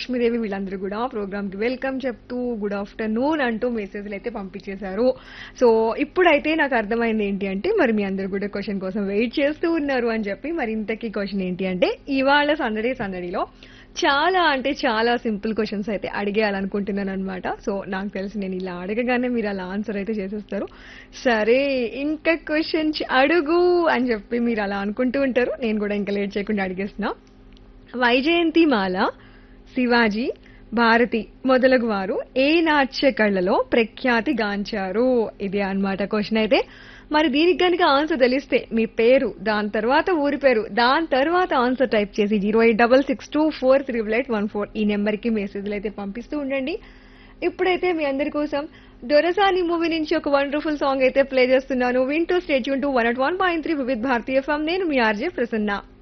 లక్ష్మీదేవి వీళ్ళందరూ కూడా ప్రోగ్రామ్ కి వెల్కమ్ చెప్తూ గుడ్ ఆఫ్టర్నూన్ అంటూ మెసేజ్లు అయితే పంపించేశారు. సో ఇప్పుడైతే నాకు అర్థమైంది ఏంటి అంటే మరి మీ అందరూ కూడా క్వశ్చన్ కోసం వెయిట్ చేస్తూ ఉన్నారు అని చెప్పి. మరి ఇంతకీ క్వశ్చన్ ఏంటి అంటే ఇవాళ సందడిలో చాలా అంటే చాలా సింపుల్ క్వశ్చన్స్ అయితే అడిగేయాలనుకుంటున్నాను అనమాట. సో నాకు తెలిసి నేను ఇలా అడగగానే మీరు అలా ఆన్సర్ అయితే చేసేస్తారు. సరే ఇంకా క్వశ్చన్ అడుగు అని చెప్పి మీరు అలా అనుకుంటూ ఉంటారు. నేను కూడా ఇంకా లేట్ చేయకుండా అడిగేస్తున్నా. వైజయంతిమాల, శివాజీ, భారతి మొదలగు వారు ఏ నాట్య కళలో ప్రఖ్యాతి గాంచారు? ఇదే అన్నమాట క్వశ్చన్ అయితే. మరి దీనికి కనుక ఆన్సర్ తెలిస్తే మీ పేరు, దాని తర్వాత ఊరి పేరు, దాని తర్వాత ఆన్సర్ టైప్ చేసి 08662438814 ఈ నెంబర్కి మెసేజ్లు అయితే పంపిస్తూ ఉండండి. ఇప్పుడైతే మీ అందరి కోసం దొరసాని మూవీ నుంచి ఒక వండర్ఫుల్ సాంగ్ అయితే ప్లే చేస్తున్నాను. వింటూ stay tune to 101.3 Vividh Bharatiya FM. నేను మీ ఆర్జే ప్రసన్న.